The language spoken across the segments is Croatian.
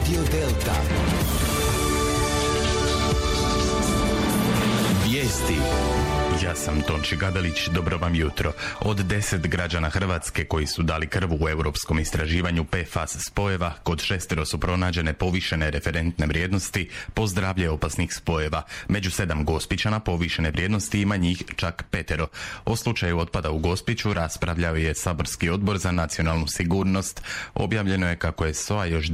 Radio Delta. Vijesti. Ja sam Tonči Gabelić, dobro vam jutro. Od 10 građana Hrvatske koji su dali krv u europskom istraživanju PFAS spojeva, kod 6 su pronađene povišene referentne vrijednosti po zdravlje opasnih spojeva. Među 7 Gospićana povišene vrijednosti ima njih čak 5. O slučaju otpada u Gospiću raspravljao je saborski odbor za nacionalnu sigurnost. Objavljeno je kako je SOA još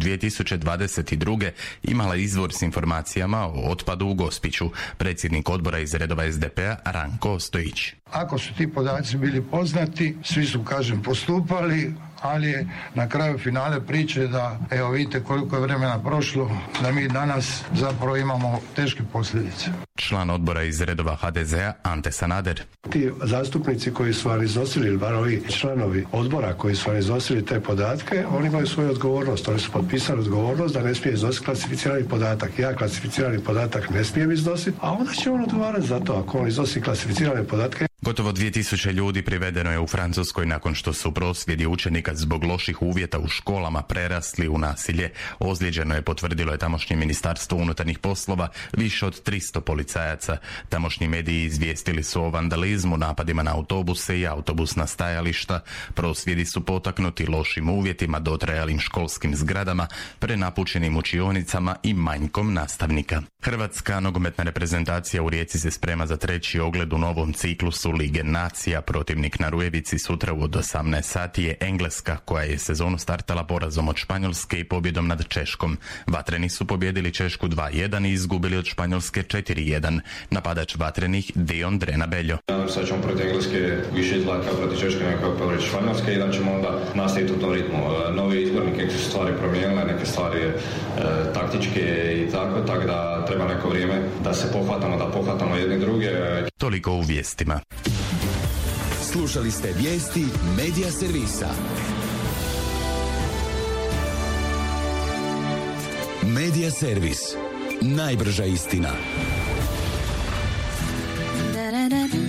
2022. imala izvor s informacijama o otpadu u Gospiću. Predsjednik odbora iz redova SDP-a Ranko Stojić. Ako su ti podaci bili poznati, svi su, postupali, ali je na kraju finale priče da, evo vidite koliko je vremena prošlo, da mi danas zapravo imamo teške posljedice. Član odbora iz redova HDZ-a Ante Sanader. Ti zastupnici koji su vam iznosili, ili bar ovi članovi odbora koji su vam iznosili te podatke, oni imaju svoju odgovornost. Oni su potpisali odgovornost da ne smije iznositi klasificirani podatak. Ja klasificirani podatak ne smijem iznositi, a onda će on odgovarati za to ako on iznosi klasificirane podatke. Gotovo 2000 ljudi privedeno je u Francuskoj nakon što su prosvjedi učenika zbog loših uvjeta u školama prerasli u nasilje. Ozlijeđeno je, potvrdilo je tamošnje ministarstvo unutarnjih poslova, više od 300 policajaca. Tamošnji mediji izvijestili su o vandalizmu, napadima na autobuse i autobusna stajališta. Prosvjedi su potaknuti lošim uvjetima, dotrajalim školskim zgradama, prenapučenim učionicama i manjkom nastavnika. Hrvatska nogometna reprezentacija u Rijeci se sprema za 3. ogled u novom ciklusu Lige nacija. Protivnik na Rujevici sutra od 18 sati je Engleska, koja je sezonu startala porazom od Španjolske i pobjedom nad Češkom. Vatreni su pobjedili Češku 2-1 i izgubili od Španjolske 4-1. Napadač Vatrenih Dion Drenabeljo. Nadam se da ćemo protiv Engleske više izgledati kao protiv Češke nego kao protiv Španjolske i da ćemo onda nastaviti u tom ritmu. Novi izbornik, neke su stvari promijenile, neke stvari taktičke i tako da treba neko vrijeme da se pohvatamo jedni druge. Toliko u vijestima. Slušali ste vijesti Medija servisa. Medija servis. Najbrža istina.